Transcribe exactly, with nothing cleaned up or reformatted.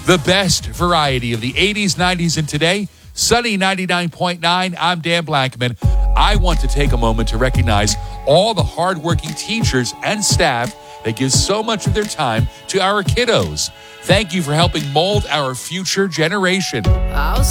The best variety of the eighties, nineties, and today. Sunny ninety-nine point nine. I'm Dan Blackman. I want to take a moment to recognize all the hardworking teachers and staff that give so much of their time to our kiddos. Thank you for helping mold our future generation. I'll